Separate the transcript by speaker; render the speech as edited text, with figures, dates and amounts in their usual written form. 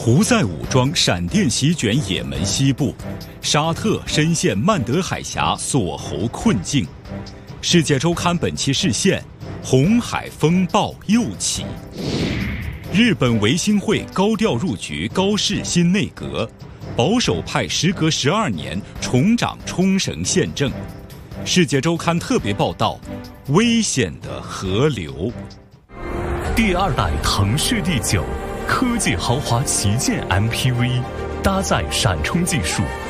Speaker 1: 胡塞武装闪电席卷也门西部，沙特深陷曼德海峡锁喉困境。世界周刊本期视线：红海风暴又起。日本维新会高调入局高市新内阁，保守派时隔12年重掌冲绳县政。世界周刊特别报道：危险的河流。
Speaker 2: 第二代腾势第9科技豪华旗舰 MPV， 搭载闪充技术，